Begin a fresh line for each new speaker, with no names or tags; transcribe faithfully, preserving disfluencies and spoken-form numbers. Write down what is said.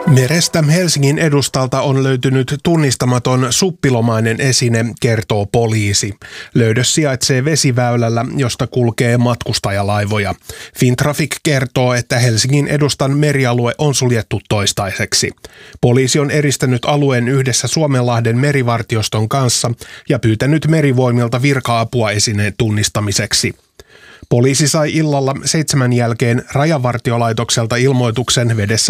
Merestä Helsingin edustalta on löytynyt tunnistamaton suppilomainen esine, kertoo poliisi. Löydös sijaitsee vesiväylällä, josta kulkee matkustajalaivoja. Fintraffic kertoo, että Helsingin edustan merialue on suljettu toistaiseksi. Poliisi on eristänyt alueen yhdessä Suomenlahden merivartioston kanssa ja pyytänyt merivoimilta virka-apua esineen tunnistamiseksi. Poliisi sai illalla seitsemän jälkeen Rajavartiolaitokselta ilmoituksen vedessä